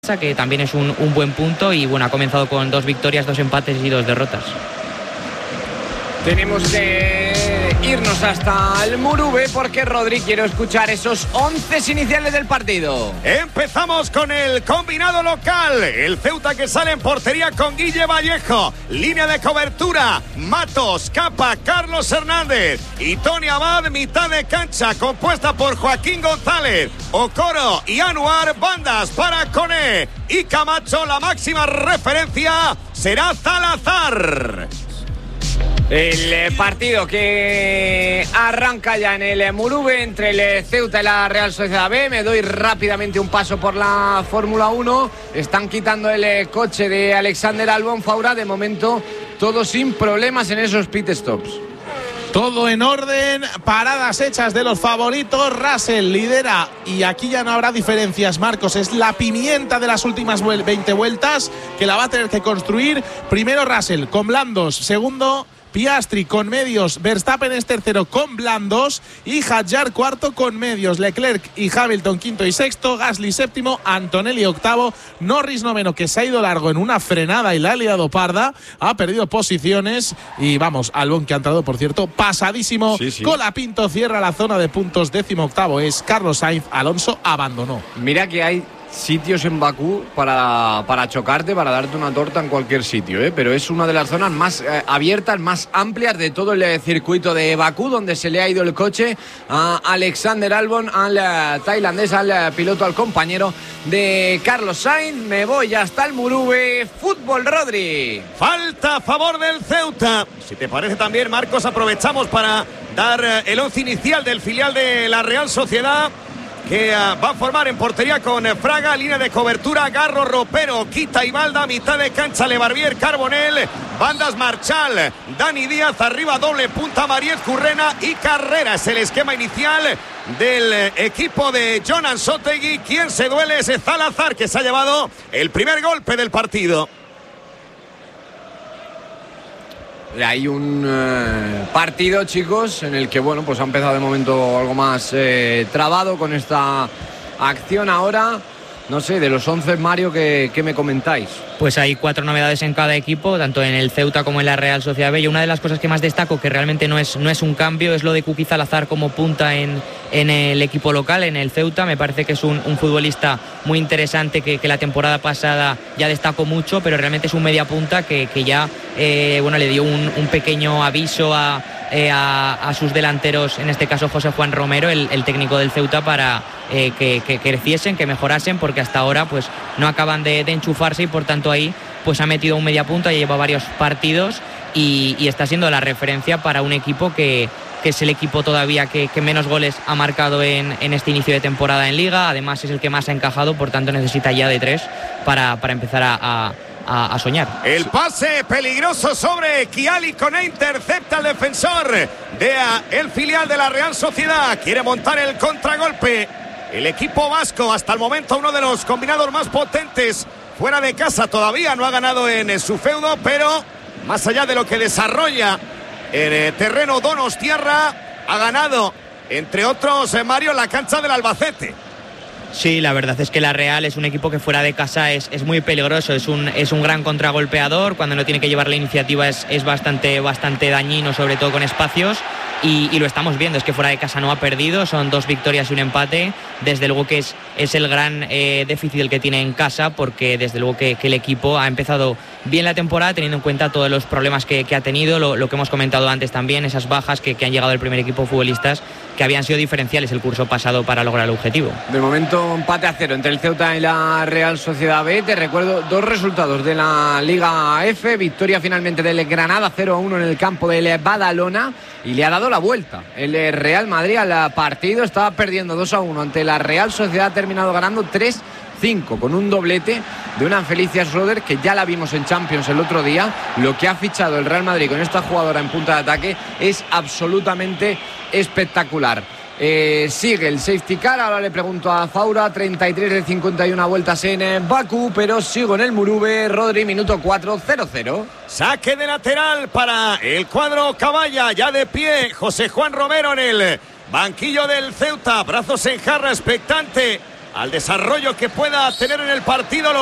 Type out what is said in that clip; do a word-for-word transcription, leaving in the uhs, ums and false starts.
que también es un, un buen punto y bueno, ha comenzado con dos victorias, dos empates y dos derrotas. Tenemos que irnos hasta el Murube porque Rodri quiere escuchar esos once iniciales del partido. Empezamos con el combinado local. El Ceuta que sale en portería con Guille Vallejo. Línea de cobertura: Matos, Capa, Carlos Hernández y Tony Abad. Mitad de cancha compuesta por Joaquín González, Okoro y Anuar. Bandas para Koné y Camacho. La máxima referencia será Salazar. El partido que arranca ya en el Murube entre el Ceuta y la Real Sociedad B. Me doy rápidamente un paso por la Fórmula uno. Están quitando el coche de Alexander Albon. Faura, de momento todo sin problemas en esos pit stops. Todo en orden, paradas hechas de los favoritos. Russell lidera y aquí ya no habrá diferencias, Marcos. Es la pimienta de las últimas veinte vueltas que la va a tener que construir. Primero Russell con blandos, segundo Piastri con medios, Verstappen es tercero con blandos y Hadjar cuarto con medios, Leclerc y Hamilton quinto y sexto, Gasly séptimo, Antonelli octavo, Norris noveno, que se ha ido largo en una frenada y la ha liado parda, ha perdido posiciones y vamos, Albon que ha entrado, por cierto, pasadísimo. Sí, sí. Colapinto cierra la zona de puntos, décimo octavo es Carlos Sainz, Alonso abandonó. Mira que hay sitios en Bakú para, para chocarte, para darte una torta en cualquier sitio, ¿eh? Pero es una de las zonas más eh, abiertas, más amplias de todo el eh, circuito de Bakú, donde se le ha ido el coche a Alexander Albon, al eh, tailandés, al eh, piloto, al compañero de Carlos Sainz. Me voy hasta el Murube. Fútbol, Rodri. Falta a favor del Ceuta. Si te parece también, Marcos, aprovechamos para dar eh, el once inicial del filial de la Real Sociedad, que uh, va a formar en portería con uh, Fraga, línea de cobertura, Garro, Ropero, Quita y Balda, mitad de cancha, Lebarbier, Carbonell, bandas Marchal, Dani Díaz, arriba doble punta, Mariez, Currena y Carrera. Es el esquema inicial del uh, equipo de Jonan Sotegui. Quien se duele es Salazar, que se ha llevado el primer golpe del partido. Hay un eh, partido, chicos, en el que, bueno, pues ha empezado de momento algo más eh, trabado con esta acción ahora. No sé, de los once, Mario, ¿qué, qué me comentáis? Pues hay cuatro novedades en cada equipo, tanto en el Ceuta como en la Real Sociedad B. Y una de las cosas que más destaco, que realmente no es, no es un cambio, es lo de Kuki Salazar como punta en, en el equipo local, en el Ceuta. Me parece que es un, un futbolista muy interesante, que, que la temporada pasada ya destacó mucho, pero realmente es un media punta que, que ya eh, bueno, le dio un, un pequeño aviso a, eh, a, a sus delanteros, en este caso José Juan Romero, el, el técnico del Ceuta, para eh, que, que creciesen, que mejorasen, porque hasta ahora pues no acaban de, de enchufarse y por tanto ahí pues ha metido un media punta, ya lleva varios partidos y, y está siendo la referencia para un equipo que, que es el equipo todavía que, que menos goles ha marcado en, en este inicio de temporada en Liga. Además es el que más ha encajado, por tanto necesita ya de tres para, para empezar a, a A, a soñar. El pase peligroso sobre Kiali, Koné intercepta al defensor de a, el filial de la Real Sociedad. Quiere montar el contragolpe el equipo vasco, hasta el momento uno de los combinados más potentes fuera de casa. Todavía no ha ganado en su feudo, pero más allá de lo que desarrolla en el terreno donostiarra, ha ganado, entre otros, Mario, la cancha del Albacete. Sí, la verdad es que la Real es un equipo que fuera de casa es, es muy peligroso, es un, es un gran contragolpeador. Cuando no tiene que llevar la iniciativa es, es bastante, bastante dañino, sobre todo con espacios, y, y lo estamos viendo, es que fuera de casa no ha perdido, son dos victorias y un empate. Desde luego que es, es el gran eh, déficit el que tiene en casa, porque desde luego que, que el equipo ha empezado bien la temporada, teniendo en cuenta todos los problemas que, que ha tenido, lo, lo que hemos comentado antes también, esas bajas que, que han llegado al primer equipo, futbolistas que habían sido diferenciales el curso pasado para lograr el objetivo. De momento empate a cero entre el Ceuta y la Real Sociedad B. Te recuerdo dos resultados de la Liga F. Victoria finalmente del Granada cero a uno en el campo del Badalona, y le ha dado la vuelta el Real Madrid al partido. Estaba perdiendo dos a uno ante la Real Sociedad, ha terminado ganando tres cinco con un doblete de una Felicia Schroeder, que ya la vimos en Champions el otro día. Lo que ha fichado el Real Madrid con esta jugadora en punta de ataque es absolutamente espectacular. Eh, sigue el safety car. Ahora le pregunto a Faura. Treinta y tres de cincuenta y una vueltas en Bakú, pero sigo en el Murube. Rodri, minuto cuatro, cero cero. Saque de lateral para el cuadro Caballa, ya de pie José Juan Romero en el banquillo del Ceuta, brazos en jarra, expectante al desarrollo que pueda tener en el partido.